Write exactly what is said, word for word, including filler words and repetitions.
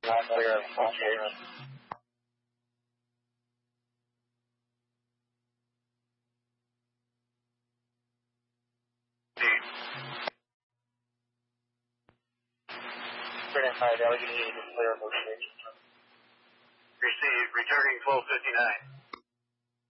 Clear, okay. Certified Allegheny Clear, negotiation. Received, returning twelve fifty-nine.